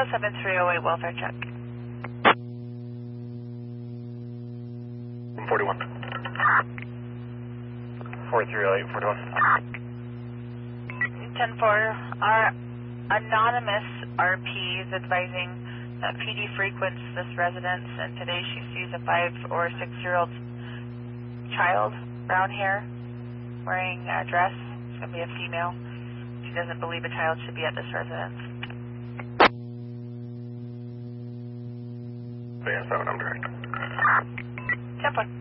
207-308 welfare check. 41. 4308, 41. 10-4, our anonymous RP is advising that PD frequents this residence, and today she sees a 5 or 6-year-old child, brown hair, wearing a dress. It's going to be a female. She doesn't believe a child should be at this residence. Yeah, 7, I'm direct. 10-4.